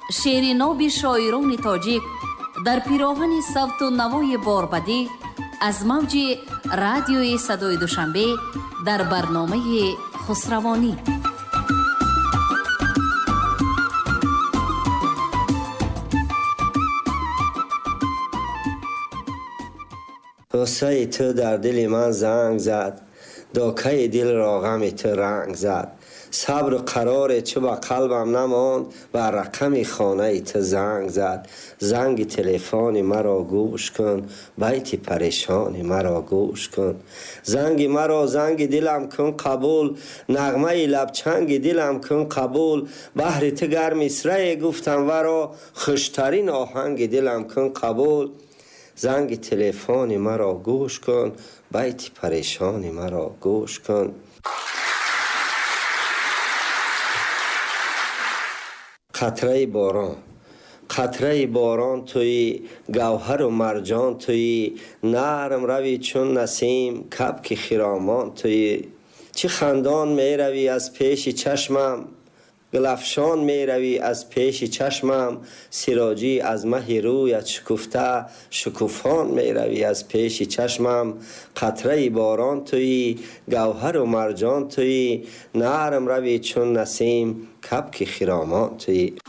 شعر ناب شاعران تاجیک در پیراهن صوت و نوای باربدی از موج رادیوی صدای دوشنبه در برنامه خسروانی. غصه تو در دل من زنگ زد، داکه دل را غم تو رنگ زد. صبر و قرار چو با قلبم نماند و رقم خانه تو زنگ زد. زنگ تلفن مرا گوش کن، بیت پریشان مرا گوش کن. زنگ مرا زنگ دلم کن قبول، نغمه لبچنگ دلم کن قبول. بحر تو گر مصرع گفتم ورا، خوشترین آهنگ دلم کن قبول. زنگ تلفن مرا گوش کن، بیت پریشان مرا گوش کن. قطره باران، قطره باران توی، گوهر و مرجان توی. نرم روی چون نسیم، کبک خرامان توی. چه خندان می روی از پیش چشمم، گلفشان می روی از پیش چشمم. سراجی از مه رویت شکفته، شکوفان می روی از پیش چشمم. قطره باران توی، گوهر و مرجان توی. نرم روی چون نسیم، کبک خرامان توی.